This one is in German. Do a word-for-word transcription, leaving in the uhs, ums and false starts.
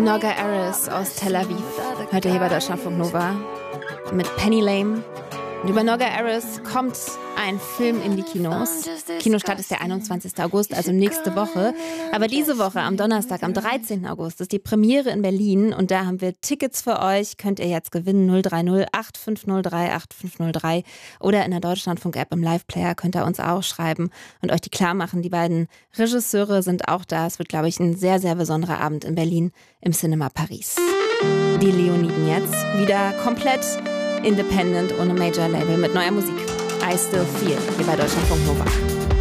Noga Erez aus Tel Aviv, heute hier bei Deutschlandfunk Nova mit Penny Lane. Und über Noga Erez kommt ein Film in die Kinos. Kinostart ist der einundzwanzigsten August, also nächste Woche. Aber diese Woche, am Donnerstag, am dreizehnten August, ist die Premiere in Berlin. Und da haben wir Tickets für euch. Könnt ihr jetzt gewinnen. null drei null acht fünf null drei acht fünf null drei. Oder in der Deutschlandfunk-App im Live-Player könnt ihr uns auch schreiben und euch die klar machen. Die beiden Regisseure sind auch da. Es wird, glaube ich, ein sehr, sehr besonderer Abend in Berlin im Cinema Paris. Die Leoniden jetzt wieder komplett independent, ohne Major-Label, mit neuer Musik. I Still Feel, hier bei Deutschlandfunk Nova.